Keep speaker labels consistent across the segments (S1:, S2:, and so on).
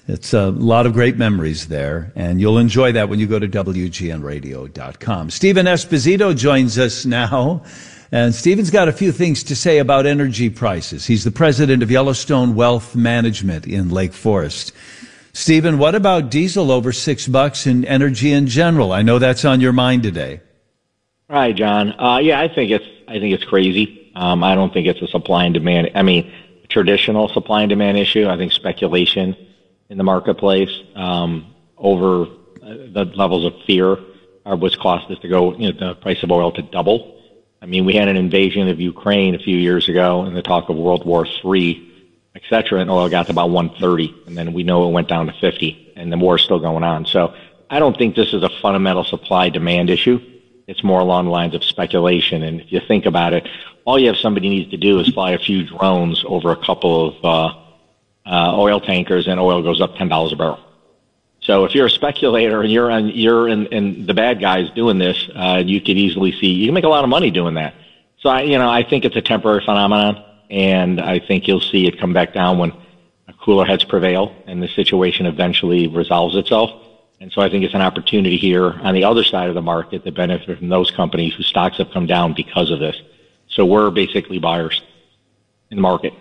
S1: It's a lot of great memories there, and you'll enjoy that when you go to WGNradio.com. Stephen Esposito joins us now, and Stephen's got a few things to say about energy prices. He's the president of Yellowstone Wealth Management in Lake Forest. Stephen, what about diesel over $6 and energy in general? I know that's on your mind today.
S2: Hi, John. I think it's crazy. I don't think it's a supply and demand. Traditional supply and demand issue. I think speculation in the marketplace over the levels of fear are what's caused us to go, the price of oil to double. We had an invasion of Ukraine a few years ago and the talk of World War III, et cetera, and oil got to about 130, and then we know it went down to 50, and the war's still going on. So I don't think this is a fundamental supply-demand issue. It's more along the lines of speculation, and if you think about it, all you have somebody needs to do is fly a few drones over a couple of oil tankers, and oil goes up $10 a barrel. So if you're a speculator and you're in the bad guys doing this, you could easily see you can make a lot of money doing that. So I think it's a temporary phenomenon, and I think you'll see it come back down when cooler heads prevail and the situation eventually resolves itself. And so I think it's an opportunity here on the other side of the market to benefit from those companies whose stocks have come down because of this. So we're basically buyers in the market.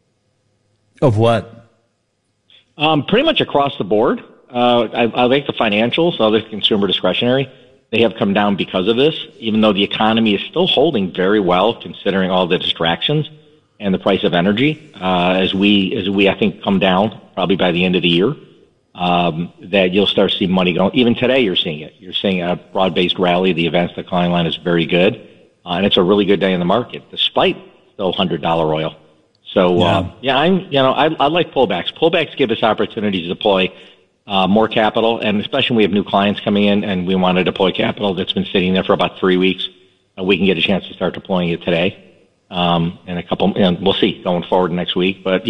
S1: Of what?
S2: Pretty much across the board. I like the financials, other consumer discretionary. They have come down because of this, even though the economy is still holding very well considering all the distractions and the price of energy. As we I think come down probably by the end of the year, that you'll start to see money going. Even today you're seeing it. You're seeing a broad-based rally. The Advanced Decline line is very good, and it's a really good day in the market despite still $100 oil. So I like pullbacks. Pullbacks give us opportunities to deploy more capital, and especially when we have new clients coming in and we want to deploy capital that's been sitting there for about 3 weeks, we can get a chance to start deploying it today. And a couple, we'll see going forward next week. But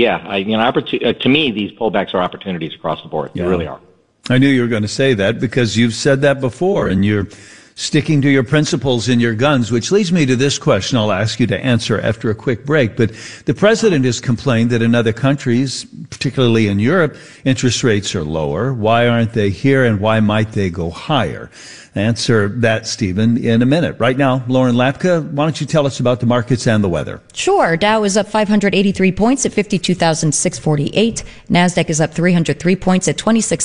S2: to me, these pullbacks are opportunities across the board. They really are.
S1: I knew you were going to say that because you've said that before, and you're sticking to your principles and your guns, which leads me to this question I'll ask you to answer after a quick break. But the president has complained that in other countries, particularly in Europe, interest rates are lower. Why aren't they here, and why might they go higher? Answer that, Stephen, in a minute. Right now, Lauren Lapka, why don't you tell us about the markets and the weather?
S3: Sure. Dow is up 583 points at 52,648. NASDAQ is up 303 points at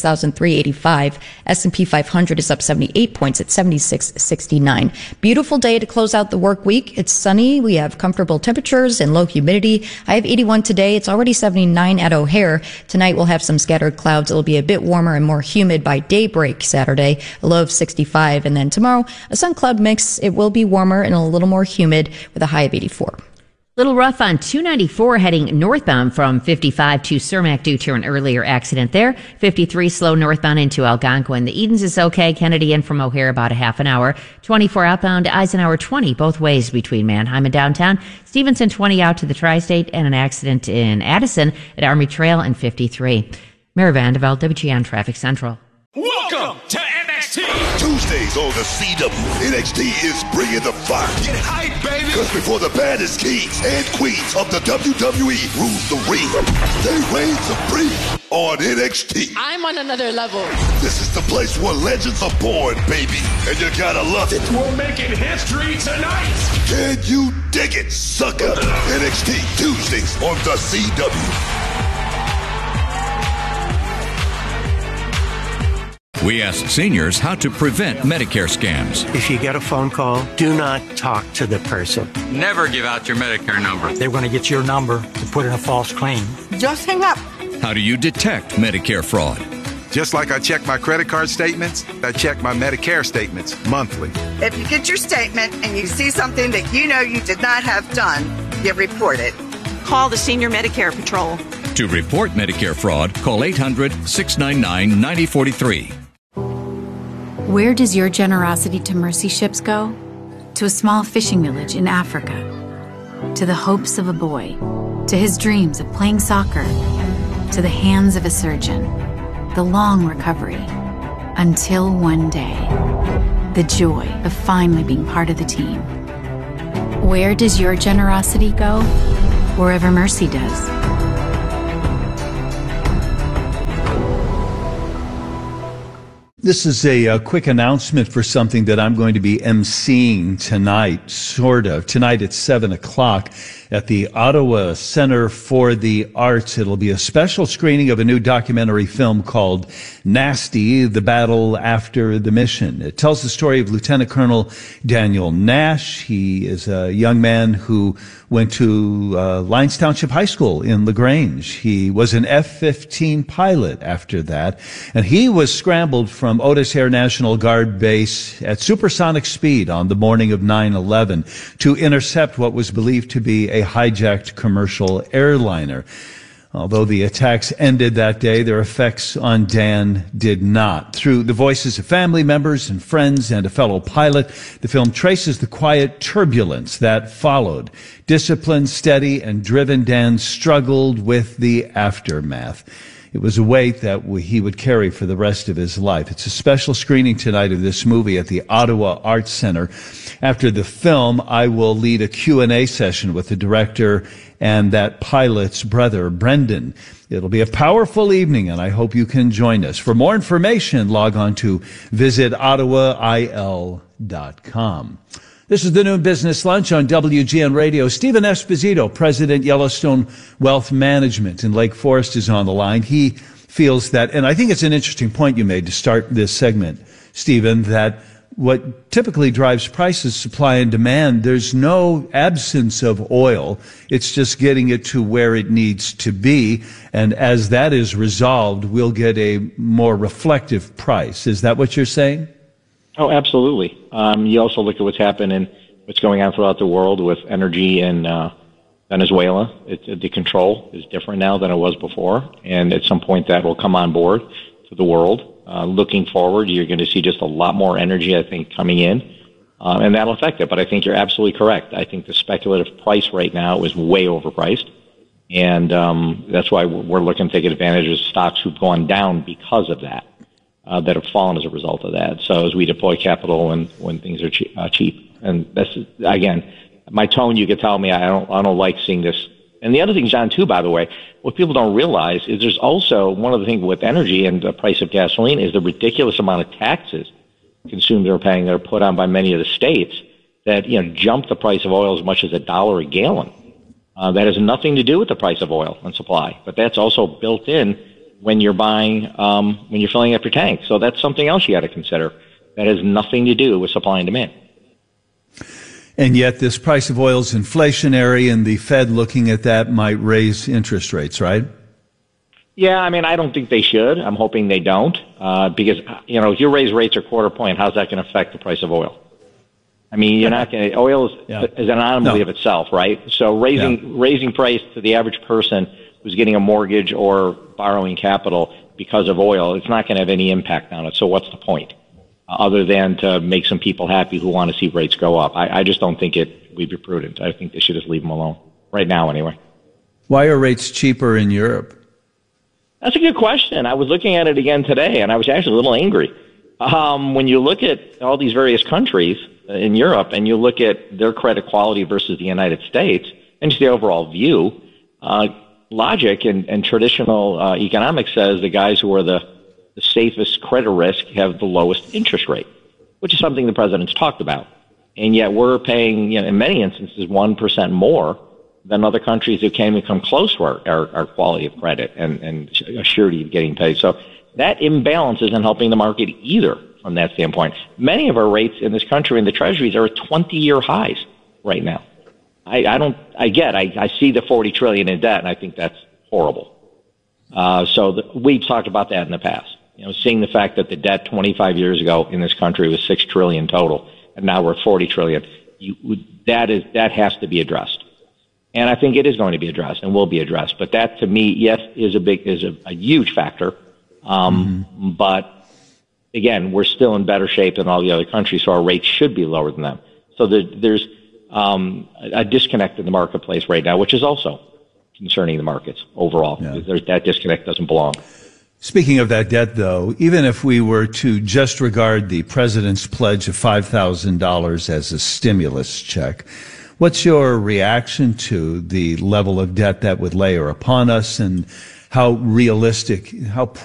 S3: 26,385. S&P 500 is up 78 points at 7669. Beautiful day to close out the work week. It's sunny. We have comfortable temperatures and low humidity. I have 81 today. It's already 79 at O'Hare. Tonight we'll have some scattered clouds. It'll be a bit warmer and more humid by daybreak Saturday. A low of 65. And then tomorrow, a sun cloud mix. It will be warmer and a little more humid with a high of 84.
S4: Little rough on 294 heading northbound from 55 to Cermak due to an earlier accident there. 53 slow northbound into Algonquin. The Edens is okay. Kennedy in from O'Hare about a half an hour. 24 outbound to Eisenhower 20 both ways between Manheim and downtown. Stevenson 20 out to the Tri-State, and an accident in Addison at Army Trail and 53. Mary Vandervelde, WGN Traffic Central.
S5: Welcome to NXT.
S6: Tuesdays on the CW, NXT is bringing the fire.
S5: Get hype, baby.
S6: Because before the baddest kings and queens of the WWE rule the ring, they reign supreme on NXT.
S7: I'm on another level.
S6: This is the place where legends are born, baby, and you gotta love it.
S5: We're making history tonight.
S6: Can you dig it, sucker? NXT Tuesdays on the CW.
S8: We asked seniors how to prevent Medicare scams.
S9: If you get a phone call, do not talk to the person.
S10: Never give out your Medicare number.
S11: They're going to get your number to put in a false claim.
S7: Just hang up.
S8: How do you detect Medicare fraud?
S12: Just like I check my credit card statements, I check my Medicare statements monthly.
S13: If you get your statement and you see something that you know you did not have done, you report it.
S14: Call the Senior Medicare Patrol.
S8: To report Medicare fraud, call 800-699-9043.
S15: Where does your generosity to mercy ships go? To a small fishing village in Africa. To the hopes of a boy. To his dreams of playing soccer. To the hands of a surgeon. The long recovery. Until one day. The joy of finally being part of the team. Where does your generosity go? Wherever mercy does.
S1: This is a quick announcement for something that I'm going to be emceeing tonight, sort of. Tonight at 7 o'clock at the Ottawa Center for the Arts. It'll be a special screening of a new documentary film called Nasty, The Battle After the Mission. It tells the story of Lieutenant Colonel Daniel Nash. He is a young man who went to Lyons Township High School in LaGrange. He was an F-15 pilot after that, and he was scrambled from Otis Air National Guard Base at supersonic speed on the morning of 9/11 to intercept what was believed to be a hijacked commercial airliner. Although the attacks ended that day, their effects on Dan did not. Through the voices of family members and friends and a fellow pilot, the film traces the quiet turbulence that followed. Disciplined, steady, and driven Dan struggled with the aftermath. It was a weight that he would carry for the rest of his life. It's a special screening tonight of this movie at the Ottawa Arts Center. After the film, I will lead a Q&A session with the director and that pilot's brother, Brendan. It'll be a powerful evening, and I hope you can join us. For more information, log on to visitottawail.com. This is the Noon Business Lunch on WGN Radio. Stephen Esposito, President, Yellowstone Wealth Management in Lake Forest, is on the line. He feels that, and I think it's an interesting point you made to start this segment, Stephen, that what typically drives prices, supply and demand, there's no absence of oil. It's just getting it to where it needs to be. And as that is resolved, we'll get a more reflective price. Is that what you're saying?
S2: Oh, absolutely. You also look at what's happened and what's going on throughout the world with energy in Venezuela. The control is different now than it was before, and at some point that will come on board to the world. Looking forward, you're going to see just a lot more energy, I think, coming in, and that'll affect it. But I think you're absolutely correct. I think the speculative price right now is way overpriced, and that's why we're looking to take advantage of stocks who've gone down because of that. That have fallen as a result of that. So as we deploy capital and when things are cheap, and that's again, my tone. You could tell me I don't like seeing this. And the other thing, John, too, by the way, what people don't realize is there's also one of the things with energy and the price of gasoline is the ridiculous amount of taxes consumers are paying that are put on by many of the states that jump the price of oil as much as $1 a gallon. That has nothing to do with the price of oil and supply, but that's also built in when you're buying, when you're filling up your tank. So that's something else you got to consider. That has nothing to do with supply and demand.
S1: And yet this price of oil is inflationary, and the Fed looking at that might raise interest rates, right?
S2: Yeah, I mean, I don't think they should. I'm hoping they don't, because, if you raise rates a quarter point, how's that going to affect the price of oil? I mean, you're not going to, oil is an anomaly of itself, right? So raising price to the average person who's getting a mortgage or borrowing capital because of oil, it's not going to have any impact on it. So what's the point? Other than to make some people happy who want to see rates go up. I just don't think it would be prudent. I think they should just leave them alone. Right now, anyway.
S1: Why are rates cheaper in Europe?
S2: That's a good question. I was looking at it again today, and I was actually a little angry. When you look at all these various countries in Europe, and you look at their credit quality versus the United States, and just the overall view, logic and traditional economics says the guys who are the safest credit risk have the lowest interest rate, which is something the president's talked about. And yet we're paying, in many instances, 1% more than other countries who can't even come close to our quality of credit and surety of getting paid. So that imbalance isn't helping the market either from that standpoint. Many of our rates in this country in the treasuries are at 20-year highs right now. I see the $40 trillion in debt, and I think that's horrible. We've talked about that in the past. Seeing the fact that the debt 25 years ago in this country was $6 trillion total, and now we're at $40 trillion. That has to be addressed, and I think it is going to be addressed and will be addressed. But that, to me, yes, is a huge factor. But again, we're still in better shape than all the other countries, so our rates should be lower than them. So there's a disconnect in the marketplace right now, which is also concerning the markets overall. Yeah. That disconnect doesn't belong.
S1: Speaking of that debt, though, even if we were to just regard the president's pledge of $5,000 as a stimulus check, what's your reaction to the level of debt that would layer upon us, and how realistic, how